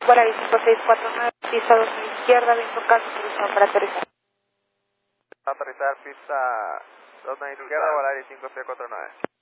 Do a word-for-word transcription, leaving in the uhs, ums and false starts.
Volaris cinco seis cuatro nueve, pista dos a la izquierda, viento calmo, autorizado para aterrizar. Aterrizar pista dos a la izquierda, Volaris cinco seis cuatro nueve.